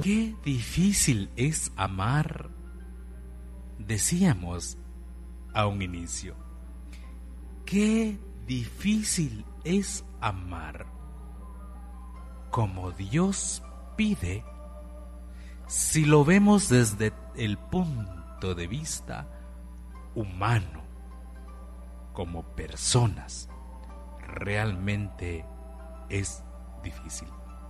qué difícil es amar, decíamos a un inicio. Qué difícil es amar como Dios pide, si lo vemos desde el punto de vista humano, como personas. Realmente es difícil.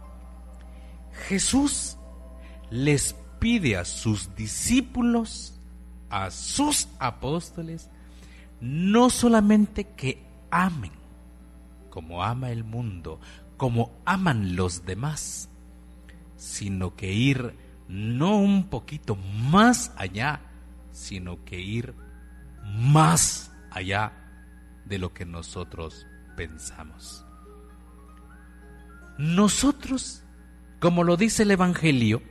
Jesús les pide a sus discípulos, a sus apóstoles, no solamente que amen como ama el mundo, como aman los demás, sino que ir no un poquito más allá, sino que ir más allá de lo que nosotros pensamos. Nosotros, como lo dice el Evangelio,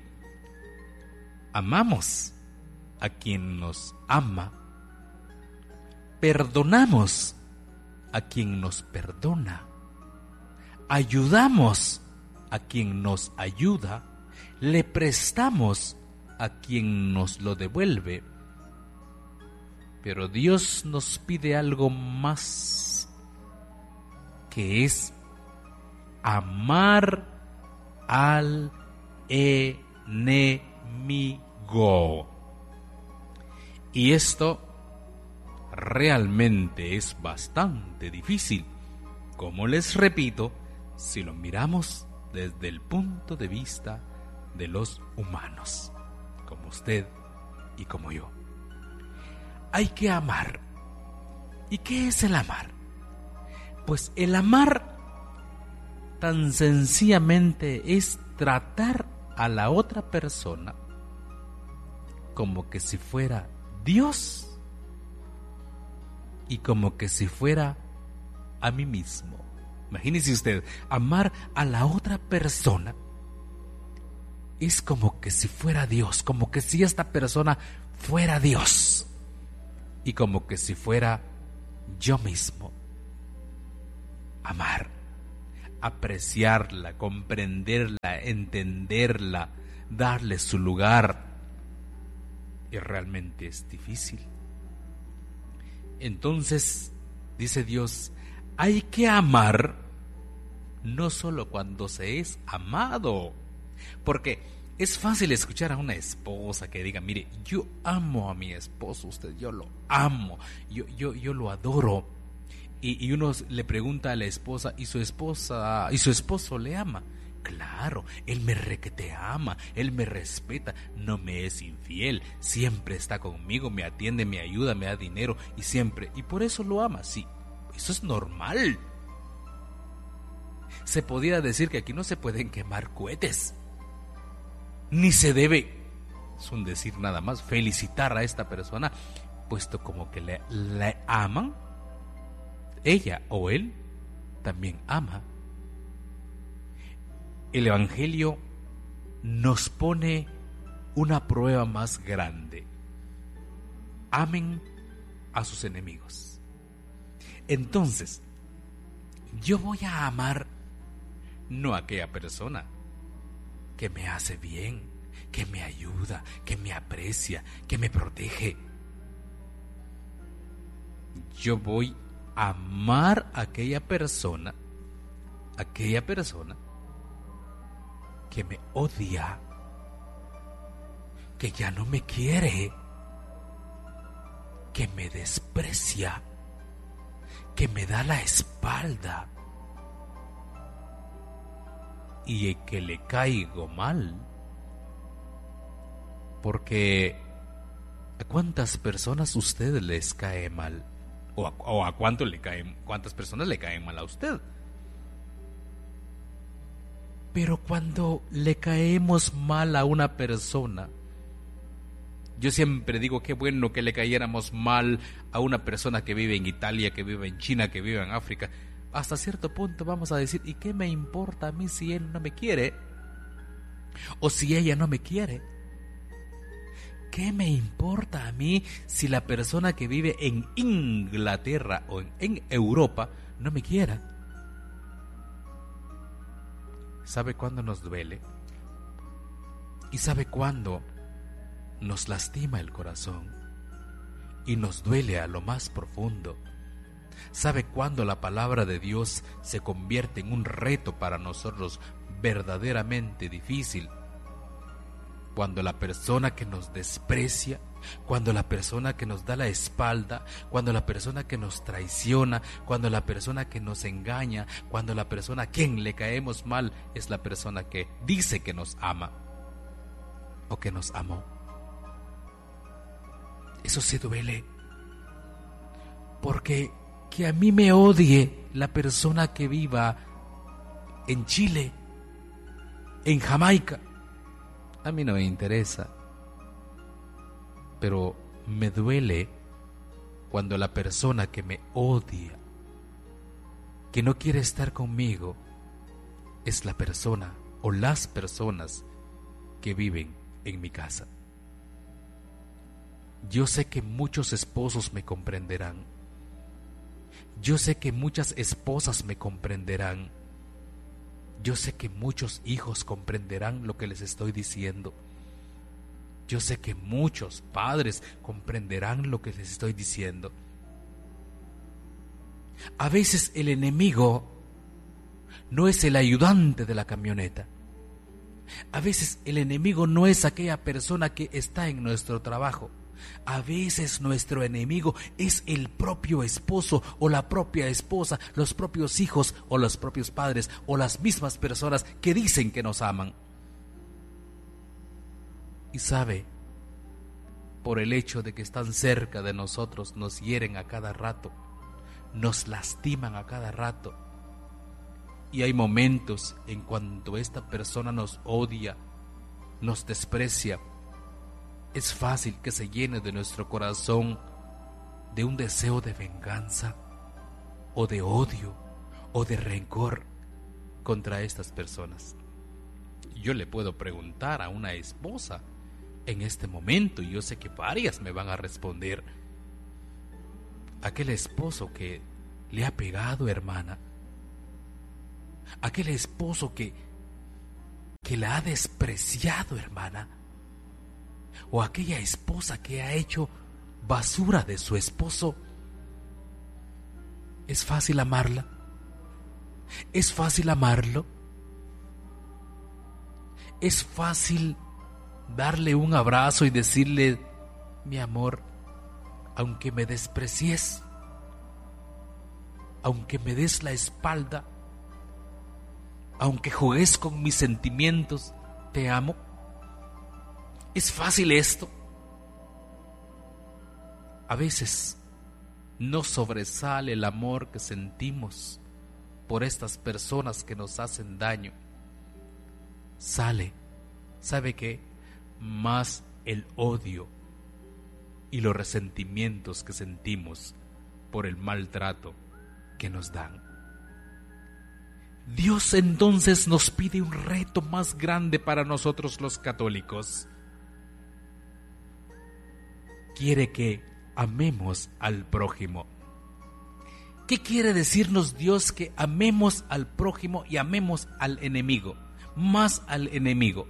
amamos a quien nos ama, perdonamos a quien nos perdona, ayudamos a quien nos ayuda, le prestamos a quien nos lo devuelve. Pero Dios nos pide algo más, que es amar al enemigo. Y esto realmente es bastante difícil, como les repito, si lo miramos desde el punto de vista de los humanos, como usted y como yo. Hay que amar. ¿Y qué es el amar? Pues el amar tan sencillamente es tratar a la otra persona como que si fuera Dios y como que si fuera a mí mismo. Imagínese usted, amar a la otra persona es como que si fuera Dios, como que si esta persona fuera Dios y como que si fuera yo mismo. Amar, apreciarla, comprenderla, entenderla, darle su lugar. Y realmente es difícil. Entonces, dice Dios, hay que amar no solo cuando se es amado. Porque es fácil escuchar a una esposa que diga, mire, yo amo a mi esposo, yo lo amo, yo lo adoro. Y uno le pregunta a la esposa, ¿y su esposo le ama? Claro, él me requete ama, él me respeta, no me es infiel, siempre está conmigo, me atiende, me ayuda, me da dinero y siempre, y por eso lo ama. Sí, eso es normal. Se podría decir que aquí no se pueden quemar cohetes, ni se debe, es un decir nada más, felicitar a esta persona, puesto como que le aman, ella o él también ama. El Evangelio nos pone una prueba más grande. Amen a sus enemigos. Entonces, yo voy a amar no a aquella persona que me hace bien, que me ayuda, que me aprecia, que me protege. Yo voy a amar a aquella persona que me odia, que ya no me quiere, que me desprecia, que me da la espalda y que le caigo mal. Porque ¿a cuántas personas usted les cae mal? ¿O a cuántas personas le caen mal a usted? Pero cuando le caemos mal a una persona, yo siempre digo qué bueno que le cayéramos mal a una persona que vive en Italia, que vive en China, que vive en África. Hasta cierto punto vamos a decir, ¿y qué me importa a mí si él no me quiere? O si ella no me quiere. ¿Qué me importa a mí si la persona que vive en Inglaterra o en Europa no me quiera? ¿Sabe cuándo nos duele? Y sabe cuándo nos lastima el corazón y nos duele a lo más profundo. ¿Sabe cuándo la palabra de Dios se convierte en un reto para nosotros verdaderamente difícil? Cuando la persona que nos desprecia, cuando la persona que nos da la espalda, cuando la persona que nos traiciona, cuando la persona que nos engaña, cuando la persona a quien le caemos mal es la persona que dice que nos ama o que nos amó. Eso se duele, porque que a mí me odie la persona que viva en Chile, en Jamaica, a mí no me interesa. Pero me duele cuando la persona que me odia, que no quiere estar conmigo, es la persona o las personas que viven en mi casa. Yo sé que muchos esposos me comprenderán. Yo sé que muchas esposas me comprenderán. Yo sé que muchos hijos comprenderán lo que les estoy diciendo. Yo sé que muchos padres comprenderán lo que les estoy diciendo. A veces el enemigo no es el ayudante de la camioneta. A veces el enemigo no es aquella persona que está en nuestro trabajo. A veces nuestro enemigo es el propio esposo o la propia esposa, los propios hijos o los propios padres o las mismas personas que dicen que nos aman. Y sabe, por el hecho de que están cerca de nosotros, nos hieren a cada rato, nos lastiman a cada rato. Y hay momentos en cuando esta persona nos odia, nos desprecia, es fácil que se llene de nuestro corazón de un deseo de venganza, o de odio, o de rencor contra estas personas. Yo le puedo preguntar a una esposa en este momento, y yo sé que varias me van a responder: aquel esposo que le ha pegado, hermana, aquel esposo que la ha despreciado, hermana, o aquella esposa que ha hecho basura de su esposo, ¿es fácil amarla? ¿Es fácil amarlo? ¿Es fácil darle un abrazo y decirle: mi amor, aunque me desprecies, aunque me des la espalda, aunque juegues con mis sentimientos, te amo? ¿Es fácil esto? A veces no sobresale el amor que sentimos por estas personas que nos hacen daño. ¿Sabe qué? Más el odio y los resentimientos que sentimos por el maltrato que nos dan. Dios entonces nos pide un reto más grande para nosotros los católicos. Quiere que amemos al prójimo. ¿Qué quiere decirnos Dios? Que amemos al prójimo y amemos al enemigo, más al enemigo.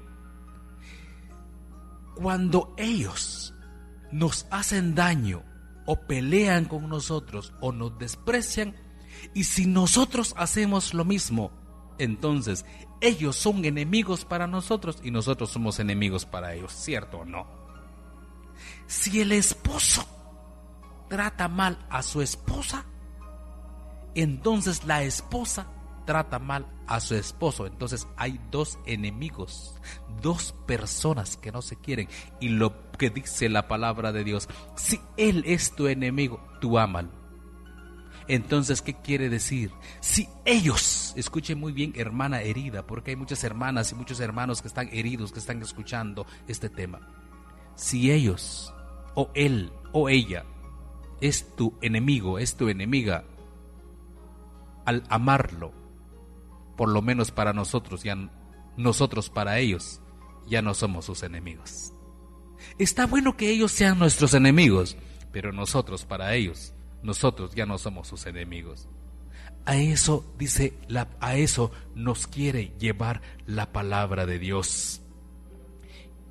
Cuando ellos nos hacen daño o pelean con nosotros o nos desprecian, y si nosotros hacemos lo mismo, entonces ellos son enemigos para nosotros y nosotros somos enemigos para ellos, ¿cierto o no? Si el esposo trata mal a su esposa, entonces la esposa trata mal a su esposo. Entonces hay dos enemigos, dos personas que no se quieren. Y lo que dice la palabra de Dios: si él es tu enemigo, tú ámalo. Entonces, ¿qué quiere decir? Si ellos, escuche muy bien, hermana herida, porque hay muchas hermanas y muchos hermanos que están heridos, que están escuchando este tema. Si ellos, o él, o ella, es tu enemigo, es tu enemiga, al amarlo, por lo menos para nosotros, nosotros para ellos, ya no somos sus enemigos. Está bueno que ellos sean nuestros enemigos, pero nosotros para ellos, nosotros ya no somos sus enemigos. A eso a eso nos quiere llevar la palabra de Dios.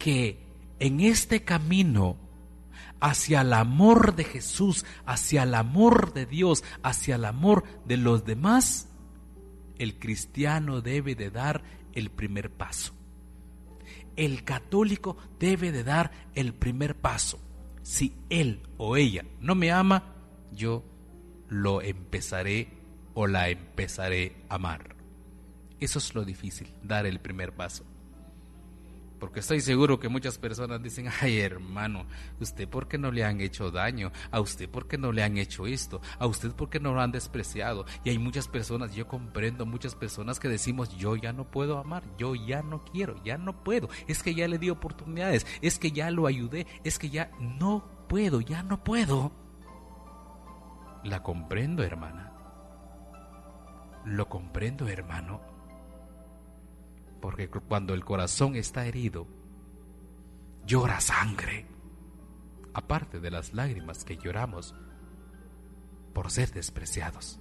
que en este camino hacia el amor de Jesús, hacia el amor de Dios, hacia el amor de los demás, el cristiano debe de dar el primer paso. El católico debe de dar el primer paso. Si él o ella no me ama, yo lo empezaré o la empezaré a amar. Eso es lo difícil, dar el primer paso. Porque estoy seguro que muchas personas dicen: ay, hermano, ¿usted por qué no le han hecho daño? ¿A usted por qué no le han hecho esto? ¿A usted por qué no lo han despreciado? Y hay muchas personas, yo comprendo muchas personas que decimos: yo ya no puedo amar, yo ya no quiero, ya no puedo. Es que ya le di oportunidades, es que ya lo ayudé, es que ya no puedo, ya no puedo. La comprendo, hermana. Lo comprendo, hermano. Porque cuando el corazón está herido, llora sangre, aparte de las lágrimas que lloramos por ser despreciados.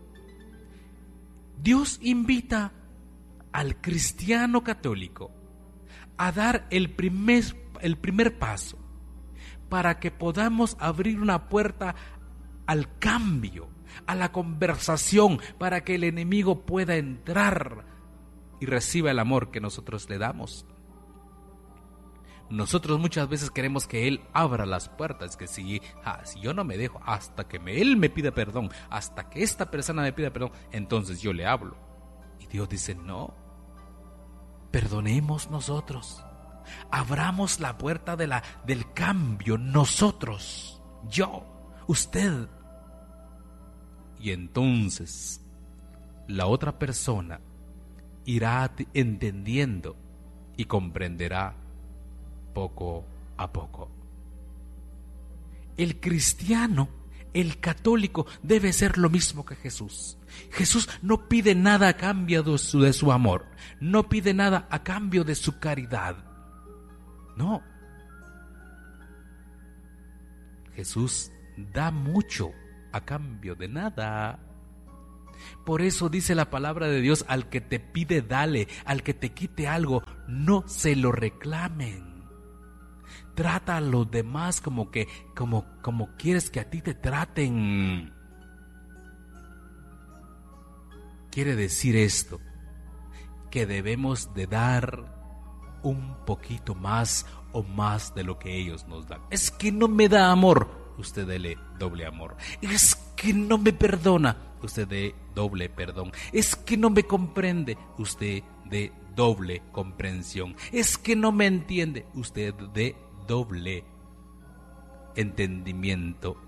Dios invita al cristiano católico a dar el primer paso para que podamos abrir una puerta al cambio, a la conversación, para que el enemigo pueda entrar y reciba el amor que nosotros le damos. Nosotros muchas veces queremos que Él abra las puertas, que si yo no me dejo hasta que Él me pida perdón, hasta que esta persona me pida perdón, entonces yo le hablo. Y Dios dice: no, perdonemos nosotros, abramos la puerta del cambio, nosotros, yo, usted. Y entonces la otra persona irá entendiendo y comprenderá poco a poco. El cristiano, el católico, debe ser lo mismo que Jesús. Jesús no pide nada a cambio de su amor, no pide nada a cambio de su caridad. No. Jesús da mucho a cambio de nada. Por eso dice la palabra de Dios: al que te pide, dale; al que te quite algo, no se lo reclamen. Trata a los demás como quieres que a ti te traten. Quiere decir esto, que debemos de dar un poquito más o más de lo que ellos nos dan. Es que no me da amor, usted dele doble amor. Es que no me perdona, usted dé doble perdón. Es que no me comprende, usted dé doble comprensión. Es que no me entiende, usted dé doble entendimiento.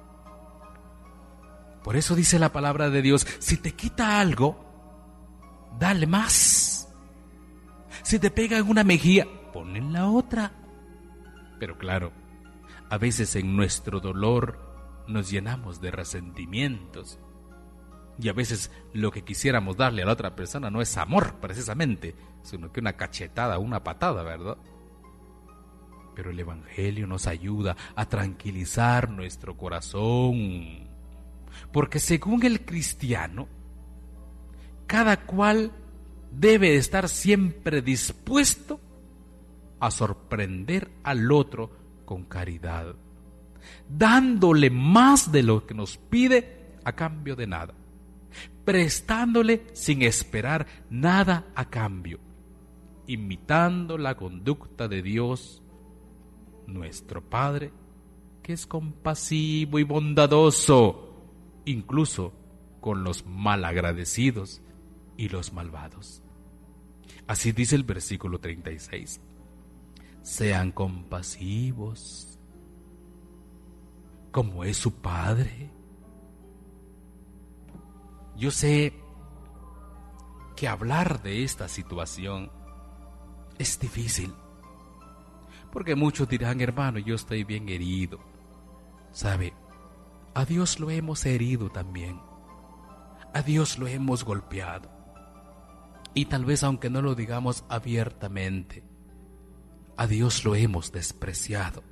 Por eso dice la palabra de Dios: si te quita algo, dale más. Si te pega en una mejilla, ponle en la otra. Pero claro, a veces en nuestro dolor nos llenamos de resentimientos. Y a veces lo que quisiéramos darle a la otra persona no es amor, precisamente, sino que una cachetada, una patada, ¿verdad? Pero el Evangelio nos ayuda a tranquilizar nuestro corazón. Porque según el cristiano, cada cual debe estar siempre dispuesto a sorprender al otro con caridad, dándole más de lo que nos pide a cambio de nada, prestándole sin esperar nada a cambio, imitando la conducta de Dios, nuestro Padre, que es compasivo y bondadoso, incluso con los malagradecidos y los malvados. Así dice el versículo 36. Sean compasivos, como es su Padre. Yo sé que hablar de esta situación es difícil, porque muchos dirán: hermano, yo estoy bien herido. ¿Sabe? A Dios lo hemos herido también. A Dios lo hemos golpeado. Y tal vez, aunque no lo digamos abiertamente, a Dios lo hemos despreciado.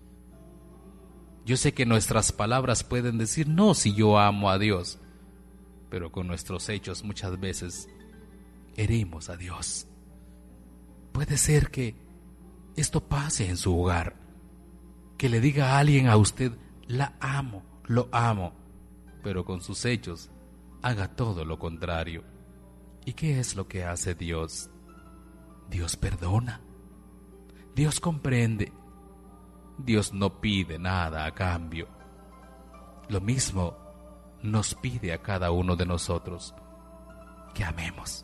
Yo sé que nuestras palabras pueden decir: no, si yo amo a Dios. Pero con nuestros hechos muchas veces herimos a Dios. Puede ser que esto pase en su hogar. Que le diga a alguien a usted, la amo, lo amo, pero con sus hechos haga todo lo contrario. ¿Y qué es lo que hace Dios? Dios perdona, Dios comprende, Dios no pide nada a cambio. Lo mismo nos pide a cada uno de nosotros, que amemos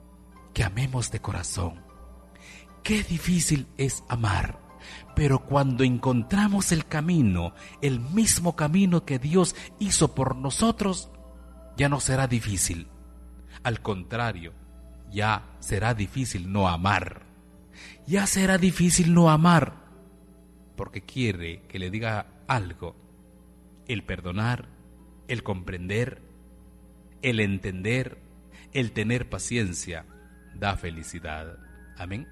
de corazón. Qué difícil es amar, pero cuando encontramos el camino, el mismo camino que Dios hizo por nosotros, ya no será difícil. Al contrario, ya será difícil no amar. Ya será difícil no amar, porque quiere que le diga algo. El perdonar, el comprender, el entender, el tener paciencia, da felicidad. Amén.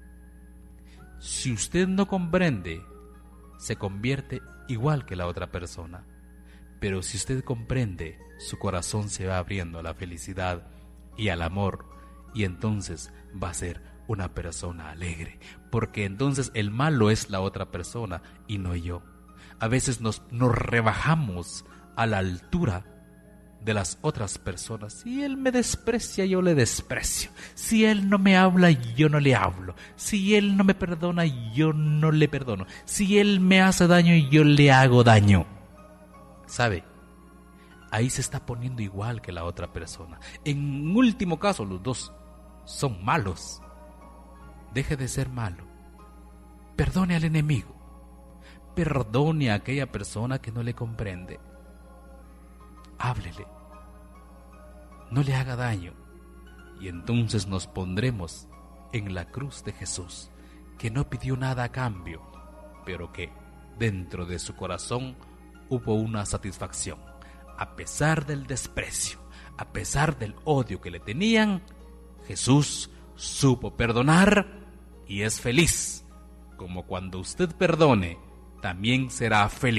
Si usted no comprende, se convierte igual que la otra persona. Pero si usted comprende, su corazón se va abriendo a la felicidad y al amor, y entonces va a ser una persona alegre, porque entonces el malo es la otra persona y no yo. A veces nos rebajamos a la altura de las otras personas. Si él me desprecia, yo le desprecio. Si él no me habla, yo no le hablo. Si él no me perdona, yo no le perdono. Si él me hace daño, yo le hago daño. ¿Sabe? Ahí se está poniendo igual que la otra persona. En último caso, los dos son malos. Deje de ser malo. Perdone al enemigo. Perdone a aquella persona que no le comprende. Háblele. No le haga daño. Y entonces nos pondremos en la cruz de Jesús, que no pidió nada a cambio, pero que dentro de su corazón hubo una satisfacción. A pesar del desprecio, a pesar del odio que le tenían, Jesús supo perdonar y es feliz. Como cuando usted perdone, también será feliz.